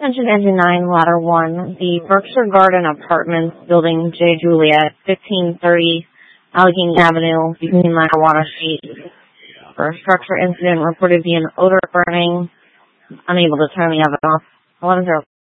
Attention Engine 9, Ladder 1, the Berkshire Garden Apartments, Building J. Juliet, 1530 Allegheny Avenue, between Ladder Water Street. For a structure incident reported to be an odor burning, unable to turn the oven off. 11:00.